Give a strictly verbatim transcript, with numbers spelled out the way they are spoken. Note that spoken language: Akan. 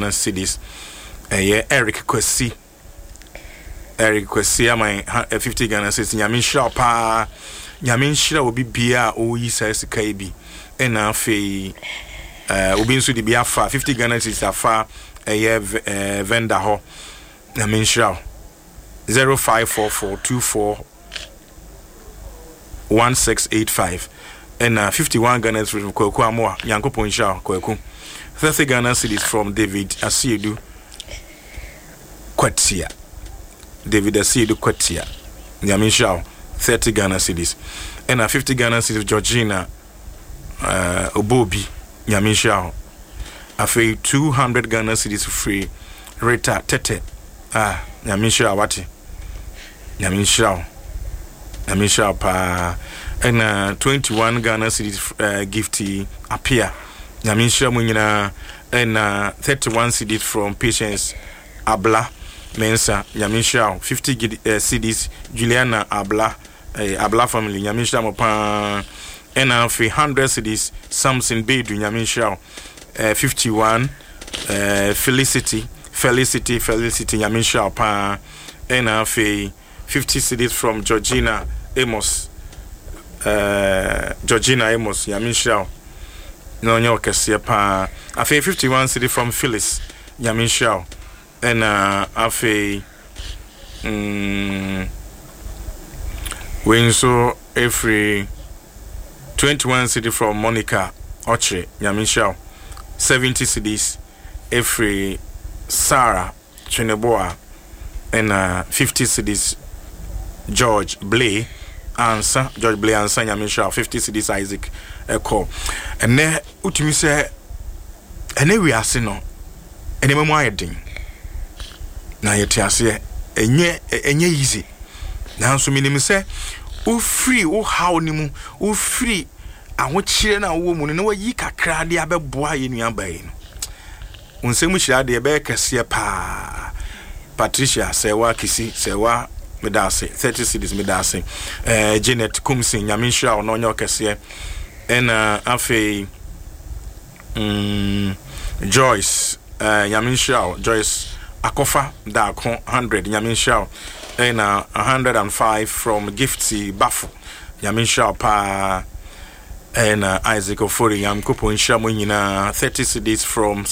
Ghana cedis. Eh, Eric Kwesi. Eric Kwesi am fifty Ghana cedis. Nyamin shira pa. Nyamin shira will be beer o yi sa sika bi. Ena fe eh obi nso di bi afa fifty Ghana cedis afa eh vendor ho. Nyamin shira zero five four four two four one six eight five. And uh, fifty-one Ghana cedis from Kweku Amoa, Yanko Poncha, Kweku. thirty Ghana cedis from David Asiedu Kwatia. David Asiedu Kwatia. Yamin Shao, thirty Ghana cedis. And uh, fifty Ghana cedis Georgina uh, Obobi, Yamin Shao. Afe two hundred Ghana cedis free. Rita Tete. Ah, Yamin Shao Wati. Yamin Shao. Yamin Shao pa. And uh, twenty-one Ghana cedis uh, gifty appear. Yamin Shamunina and uh, thirty-one cedis from Patience Abla Mensa Yamin Shao. fifty uh, cedis Juliana Abla uh, Abla family Yamin Shamopan and uh, one hundred cedis Samson Bedu Yamin Shao. uh, fifty-one uh, Felicity Felicity Felicity Yamin Shao pa and uh, fifty cedis from Georgina Amos. Uh, Georgina Amos, Yamin Shao. No, no, Cassia Pa. I feel fifty-one city from Phyllis, Yamin Shao. And uh, I feel um, when so every twenty-one city from Monica Oche, Yamin Shao. seventy cities every Sarah Chineboa. And uh, fifty cities George Blay. Answer George Blay answer Yamin Shao. fifty cedis Isaac Echo. And then utimi say ene we ase no ene memu ayedin na yete ase enye enye easy na nso minim say o free o how ni mu o free aho kire na wo mu no na wayi kakra de abeboa ye nua bae no unsemu hira de be kase pa Patricia sewa kisi sewa medase thirty cedis medase eh Janet Kumsin Yamin Shao no nyo kase en uh, afi um, Joyce uh, Yamin Shao Joyce Akofa da one hundred Yamin Shao en uh, one hundred five from Gifty Bafu Yamin Shao pa en uh, Isaac Ofori Yam Kupo Nshamo nyina thirty cedis from